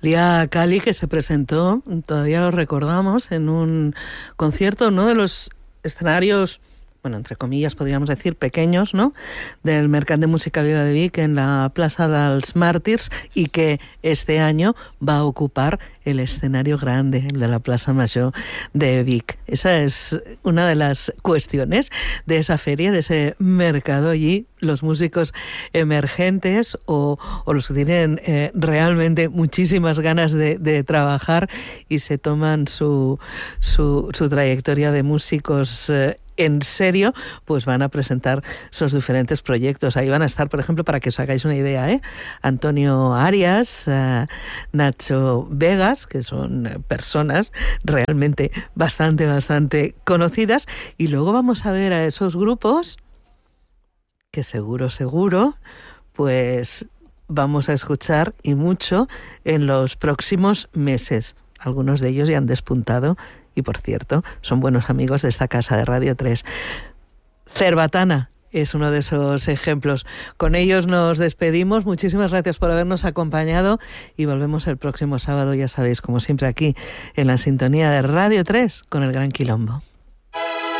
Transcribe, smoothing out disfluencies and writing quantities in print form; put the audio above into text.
Lía Cali, que se presentó, todavía lo recordamos, en un concierto, uno de los escenarios, bueno, entre comillas podríamos decir pequeños, ¿no?, del Mercat de Música Viva de Vic en la Plaça dels Màrtirs, y que este año va a ocupar el escenario grande, el de la Plaza Mayor de Vic. Esa es una de las cuestiones de esa feria, de ese mercado allí, los músicos emergentes o los que tienen realmente muchísimas ganas de trabajar y se toman su trayectoria de músicos en serio, pues van a presentar sus diferentes proyectos. Ahí van a estar, por ejemplo, para que os hagáis una idea, Antonio Arias, Nacho Vegas, que son personas realmente bastante conocidas, y luego vamos a ver a esos grupos que seguro, pues vamos a escuchar y mucho en los próximos meses. Algunos de ellos ya han despuntado y, por cierto, son buenos amigos de esta casa de Radio 3. Cerbatana es uno de esos ejemplos. Con ellos nos despedimos. Muchísimas gracias por habernos acompañado y volvemos el próximo sábado, ya sabéis, como siempre aquí en la sintonía de Radio 3 con el Gran Quilombo.